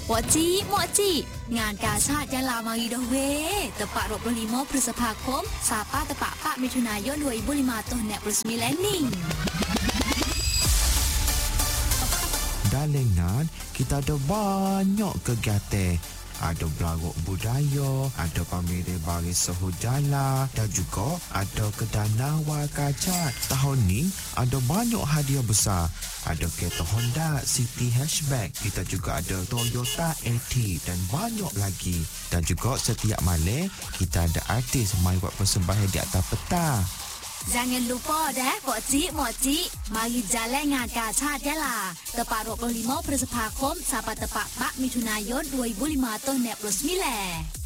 Moci, ngàn cảชาติยะลามาอีดอกเวตะปะ25 พฤษภาคมสาปาตะปะปะมิถุนายน2005 tahun nek resmi learning. Dalengan kita ada banyak kegiatan. Ada berlarut budaya, ada pameran baris sehujala dan juga ada kedana wakacat. Tahun ni ada banyak hadiah besar. Ada kereta Honda City Hatchback. Kita juga ada Toyota AT dan banyak lagi. Dan juga setiap malam kita ada artis mai buat persembahan di atas peta. Jangan lupa dah Moci, mari jalan ngànกาชาติยะลาตะปะ25 พฤษภาคมสาปาตะปะปะมิถุนายน2005 tahun nek resmi leh.